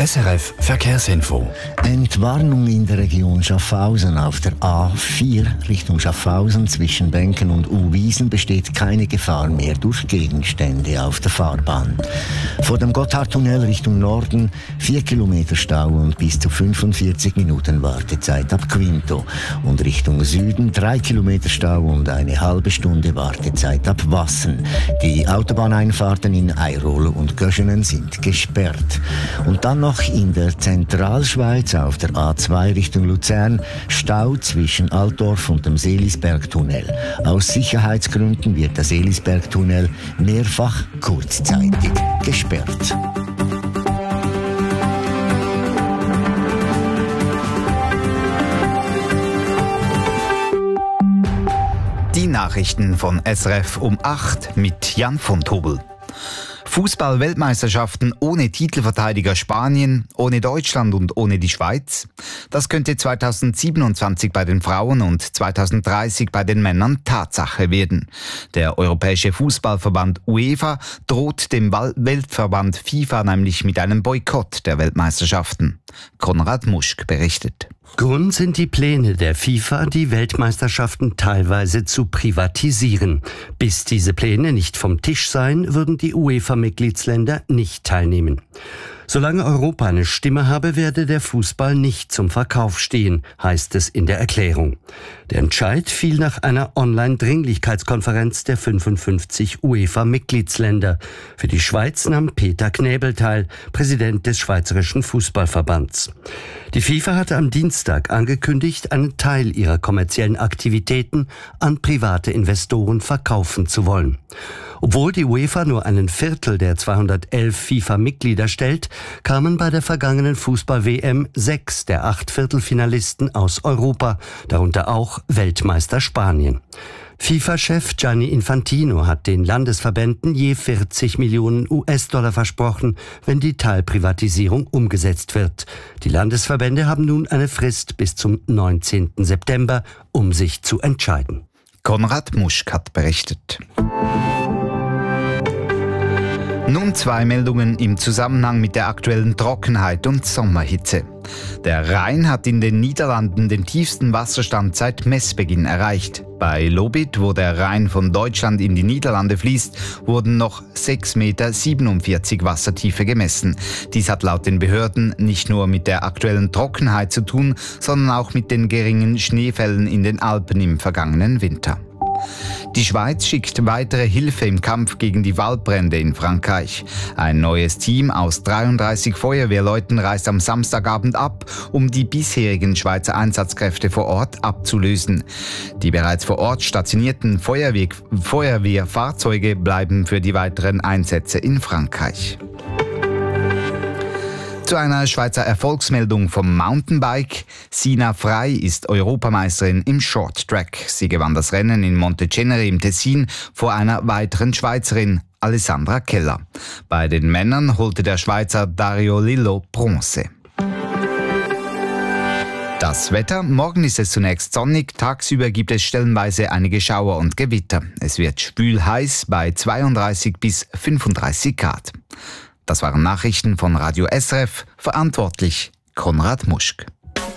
SRF Verkehrsinfo. Entwarnung in der Region Schaffhausen. Auf der A4 Richtung Schaffhausen zwischen Benken und Uwiesen besteht keine Gefahr mehr durch Gegenstände auf der Fahrbahn. Vor dem Gotthardtunnel Richtung Norden 4 Kilometer Stau und bis zu 45 Minuten Wartezeit ab Quinto. Und Richtung Süden 3 Kilometer Stau und eine halbe Stunde Wartezeit ab Wassen. Die Autobahneinfahrten in Airol und Göschenen sind gesperrt. Und dann noch in der Zentralschweiz auf der A2 Richtung Luzern Stau zwischen Altdorf und dem Seelisbergtunnel. Aus Sicherheitsgründen wird der Seelisbergtunnel mehrfach kurzzeitig gesperrt. Die Nachrichten von SRF um 8 mit Jan von Tobel. Fußball-Weltmeisterschaften ohne Titelverteidiger Spanien, ohne Deutschland und ohne die Schweiz. Das könnte 2027 bei den Frauen und 2030 bei den Männern Tatsache werden. Der Europäische Fußballverband UEFA droht dem Weltverband FIFA nämlich mit einem Boykott der Weltmeisterschaften. Konrad Muschk berichtet. Grund sind die Pläne der FIFA, die Weltmeisterschaften teilweise zu privatisieren. Bis diese Pläne nicht vom Tisch seien, würden die UEFA-Mitgliedsländer nicht teilnehmen. Solange Europa eine Stimme habe, werde der Fußball nicht zum Verkauf stehen, heißt es in der Erklärung. Der Entscheid fiel nach einer Online-Dringlichkeitskonferenz der 55 UEFA-Mitgliedsländer. Für die Schweiz nahm Peter Knäbel teil, Präsident des Schweizerischen Fußballverbands. Die FIFA hatte am Dienstag angekündigt, einen Teil ihrer kommerziellen Aktivitäten an private Investoren verkaufen zu wollen. Obwohl die UEFA nur einen Viertel der 211 FIFA-Mitglieder stellt, kamen bei der vergangenen Fußball-WM 6 der 8 Viertelfinalisten aus Europa, darunter auch Weltmeister Spanien. FIFA-Chef Gianni Infantino hat den Landesverbänden je 40 Millionen US-Dollar versprochen, wenn die Teilprivatisierung umgesetzt wird. Die Landesverbände haben nun eine Frist bis zum 19. September, um sich zu entscheiden. Konrad Muschk hat berichtet. Nun 2 Meldungen im Zusammenhang mit der aktuellen Trockenheit und Sommerhitze. Der Rhein hat in den Niederlanden den tiefsten Wasserstand seit Messbeginn erreicht. Bei Lobith, wo der Rhein von Deutschland in die Niederlande fließt, wurden noch 6,47 Meter Wassertiefe gemessen. Dies hat laut den Behörden nicht nur mit der aktuellen Trockenheit zu tun, sondern auch mit den geringen Schneefällen in den Alpen im vergangenen Winter. Die Schweiz schickt weitere Hilfe im Kampf gegen die Waldbrände in Frankreich. Ein neues Team aus 33 Feuerwehrleuten reist am Samstagabend ab, um die bisherigen Schweizer Einsatzkräfte vor Ort abzulösen. Die bereits vor Ort stationierten Feuerwehrfahrzeuge bleiben für die weiteren Einsätze in Frankreich. Zu einer Schweizer Erfolgsmeldung vom Mountainbike. Sina Frey ist Europameisterin im Short Track. Sie gewann das Rennen in Montecenere im Tessin vor einer weiteren Schweizerin, Alessandra Keller. Bei den Männern holte der Schweizer Dario Lillo Bronze. Das Wetter. Morgen ist es zunächst sonnig, tagsüber gibt es stellenweise einige Schauer und Gewitter. Es wird schwül heiß bei 32 bis 35 Grad. Das waren Nachrichten von Radio SRF, verantwortlich Konrad Muschk.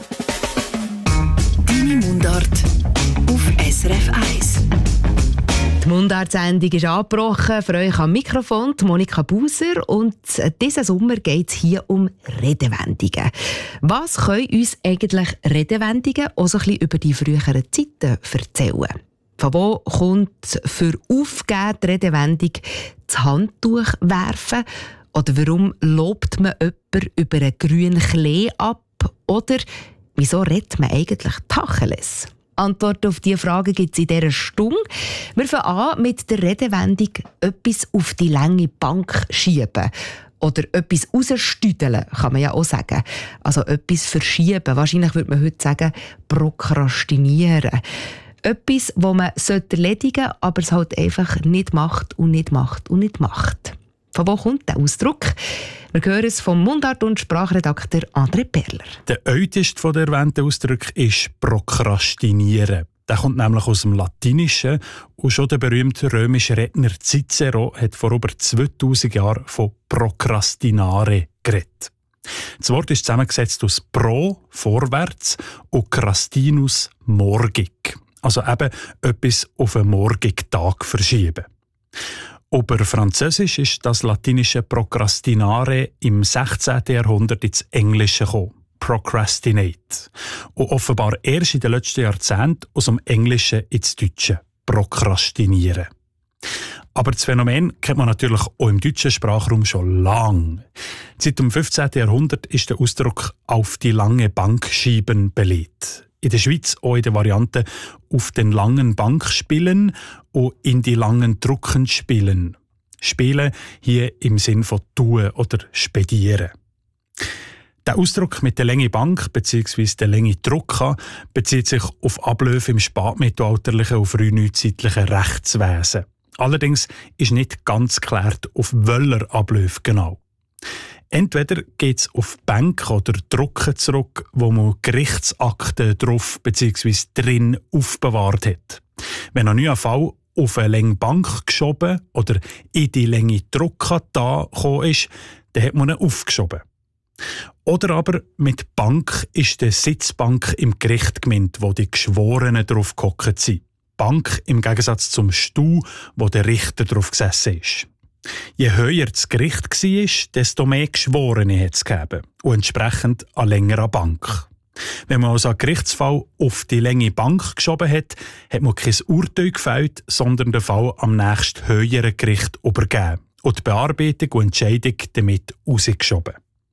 Deine Mundart auf SRF 1. Die Mundart-Sendung ist angebrochen. Für euch am Mikrofon Monika Buser. Und diesen Sommer geht es hier um Redewendungen. Was können uns eigentlich Redewendungen auch so ein bisschen über die früheren Zeiten erzählen? Von wo kommt für aufgegeben die Redewendung das Handtuch werfen? Oder warum lobt man jemanden über einen grünen Klee ab? Oder wieso redet man eigentlich Tacheles? Antworten auf diese Fragen gibt es in dieser Stunde. Wir fangen an mit der Redewendung «etwas auf die lange Bank schieben». Oder etwas rausstüdeln, kann man ja auch sagen. Also etwas verschieben. Wahrscheinlich würde man heute sagen prokrastinieren. Etwas, das man erledigen sollte, aber es halt einfach nicht macht und nicht macht und nicht macht. Von wo kommt der Ausdruck? Wir hören es vom Mundart- und Sprachredakteur André Perler. Der älteste der erwähnten Ausdrücke ist prokrastinieren. Der kommt nämlich aus dem Latinischen und schon der berühmte römische Redner Cicero hat vor über 2000 Jahren von prokrastinare geredet. Das Wort ist zusammengesetzt aus pro, vorwärts, und crastinus, morgig. Also eben etwas auf einen morgigen Tag verschieben. Über Französisch ist das latinische procrastinare im 16. Jahrhundert ins Englische gekommen. Procrastinate. Und offenbar erst in den letzten Jahrzehnten aus dem Englischen ins Deutsche. Prokrastinieren. Aber das Phänomen kennt man natürlich auch im deutschen Sprachraum schon lange. Seit dem 15. Jahrhundert ist der Ausdruck «auf die lange Bank schieben» belegt. In der Schweiz auch in der Variante «auf den langen Bank spielen» und «in die langen Drucken spielen». Spielen hier im Sinn von «tun» oder «spedieren». Der Ausdruck mit der langen Bank bzw. der langen Drucke bezieht sich auf Abläufe im spätmittelalterlichen und frühneuzeitlichen Rechtswesen. Allerdings ist nicht ganz geklärt, auf welcher Abläufe genau. Entweder geht es auf Bänke oder Drucken zurück, wo man Gerichtsakten drauf bzw. drin aufbewahrt hat. Wenn ein neuer Fall auf eine lange Bank geschoben oder in die lange Drucke da gekommen ist, dann hat man ihn aufgeschoben. Oder aber mit Bank ist die Sitzbank im Gericht gemeint, wo die Geschworenen drauf gehockt sind. Bank im Gegensatz zum Stuhl, wo der Richter drauf gesessen ist. Je höher das Gericht war, desto mehr Geschworene hat es gegeben und entsprechend eine längere Bank. Wenn man also einen Gerichtsfall auf die lange Bank geschoben hat, hat man kein Urteil gefällt, sondern den Fall am nächsten höheren Gericht übergeben und die Bearbeitung und Entscheidung damit rausgeschoben.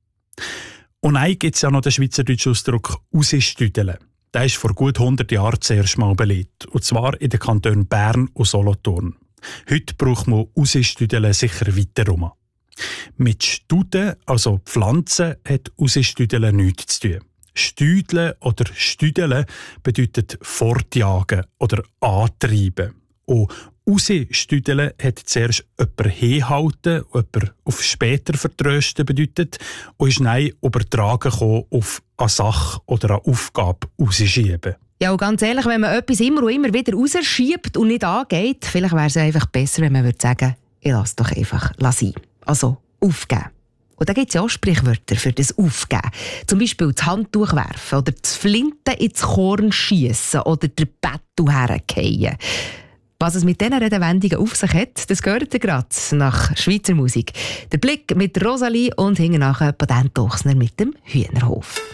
Und dann gibt es ja noch den schweizerdeutschen Ausdruck «rausstüdeln». Der ist vor gut 100 Jahren zuerst mal belegt, und zwar in den Kantonen Bern und Solothurn. Heute braucht man «rausstüdeln» sicher weiter. Mit Studen, also Pflanzen, hat «rausstüdeln» nichts zu tun. Stüdeln oder Stüdeln bedeutet fortjagen oder antreiben. Und «rausstüdeln» hat zuerst jemanden hinhalten, jemanden auf später vertrösten bedeutet und ist dann übertragen auf eine Sache oder eine Aufgabe rausschieben. Ja, und ganz ehrlich, wenn man etwas immer und immer wieder rausschiebt und nicht angeht, vielleicht wäre es einfach besser, wenn man würde sagen, ich lasse doch einfach sein. Also aufgeben. Und da gibt es ja auch Sprichwörter für das Aufgeben. Zum Beispiel das Handtuch werfen oder das Flinte ins Korn schiessen oder den Bettel herfallen. Was es mit diesen Redewendungen auf sich hat, das gehört ihr gerade nach Schweizer Musik. Der Blick mit Rosalie und hinten nachher Patent Ochsner mit dem Hühnerhof.